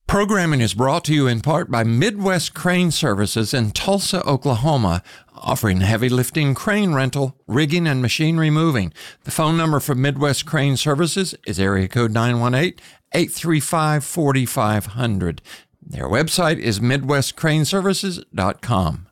Programming is brought to you in part by Midwest Crane Services in Tulsa, Oklahoma, offering heavy lifting crane rental, rigging, and machine moving. The phone number for Midwest Crane Services is area code 918-835-4500. Their website is midwestcraneservices.com.